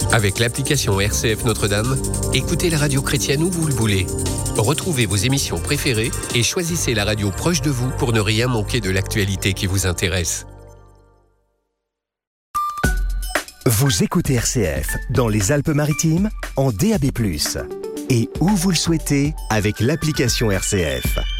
Avec l'application RCF Notre-Dame, écoutez la radio chrétienne où vous le voulez. Retrouvez vos émissions préférées et choisissez la radio proche de vous pour ne rien manquer de l'actualité qui vous intéresse. Vous écoutez RCF dans les Alpes-Maritimes en DAB+, et où vous le souhaitez avec l'application RCF.